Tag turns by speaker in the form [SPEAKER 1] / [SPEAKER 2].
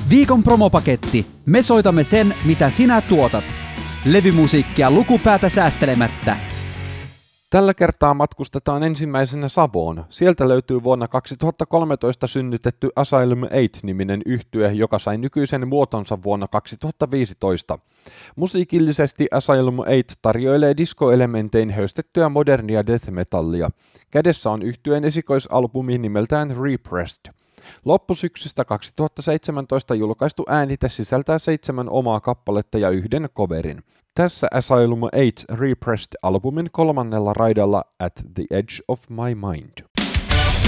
[SPEAKER 1] Viikon promopaketti. Me soitamme sen, mitä sinä tuotat. Levymusiikkia lukupäätä säästelemättä.
[SPEAKER 2] Tällä kertaa matkustetaan ensimmäisenä Savoon. Sieltä löytyy vuonna 2013 synnytetty Asylum 8-niminen yhtye, joka sai nykyisen muotonsa vuonna 2015. Musiikillisesti Asylum 8 tarjoilee disco-elementein höystettyä modernia death metallia. Kädessä on yhtyeen esikoisalbumi nimeltään Repressed. Loppusyksystä 2017 julkaistu äänite sisältää 7 omaa kappaletta ja 1 coverin. Tässä Asylum 8 Repressed-albumin 3. raidalla At the Edge of My Mind.